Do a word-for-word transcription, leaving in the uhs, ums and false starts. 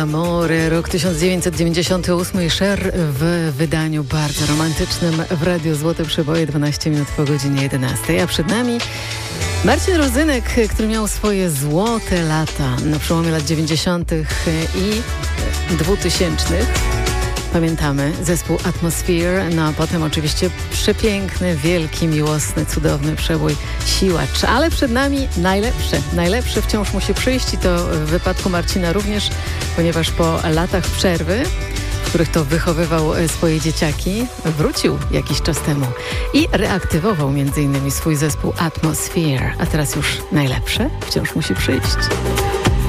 l'amore, rok tysiąc dziewięćset dziewięćdziesiąty ósmy, Cher w wydaniu bardzo romantycznym w Radiu Złote Przeboje, dwanaście minut po godzinie jedenastej, a przed nami Marcin Rozynek, który miał swoje złote lata na przełomie lat dziewięćdziesiątych i dwutysięcznych. Pamiętamy zespół Atmosphere, no a potem oczywiście przepiękny, wielki, miłosny, cudowny przebój Siłacz. Ale przed nami najlepsze. Najlepsze wciąż musi przyjść i to w wypadku Marcina również, ponieważ po latach przerwy, w których to wychowywał swoje dzieciaki, wrócił jakiś czas temu i reaktywował między innymi swój zespół Atmosphere. A teraz już najlepsze wciąż musi przyjść.